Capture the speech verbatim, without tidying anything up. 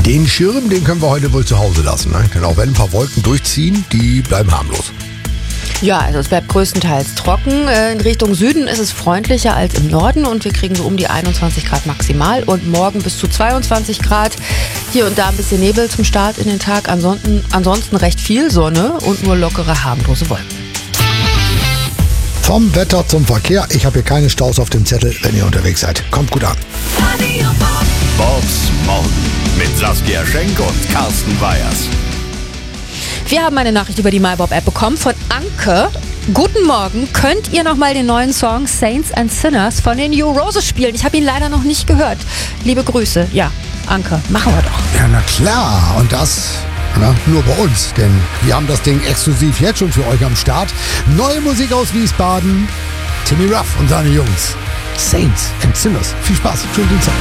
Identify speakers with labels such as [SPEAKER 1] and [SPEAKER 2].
[SPEAKER 1] Den Schirm, den können wir heute wohl zu Hause lassen. Ne? Denn auch wenn ein paar Wolken durchziehen, die bleiben harmlos.
[SPEAKER 2] Ja, also es bleibt größtenteils trocken. In Richtung Süden ist es freundlicher als im Norden und wir kriegen so um die einundzwanzig Grad maximal und morgen bis zu zweiundzwanzig Grad. Hier und da ein bisschen Nebel zum Start in den Tag. Ansonsten, ansonsten recht viel Sonne und nur lockere, harmlose Wolken.
[SPEAKER 1] Vom Wetter zum Verkehr. Ich habe hier keine Staus auf dem Zettel, wenn ihr unterwegs seid. Kommt gut an.
[SPEAKER 3] Bobs Morgen mit Saskia Schenk und Carsten Weyers.
[SPEAKER 2] Wir haben eine Nachricht über die MyBob-App bekommen von Anke. Guten Morgen, könnt ihr nochmal den neuen Song Saints and Sinners von den New Roses spielen? Ich habe ihn leider noch nicht gehört. Liebe Grüße. Ja, Anke, machen wir doch.
[SPEAKER 1] Ja, na klar. Und das na, nur bei uns. Denn wir haben das Ding exklusiv jetzt schon für euch am Start. Neue Musik aus Wiesbaden. Timmy Ruff und seine Jungs. Saints and Sinners. Viel Spaß. Schönen Dienstag.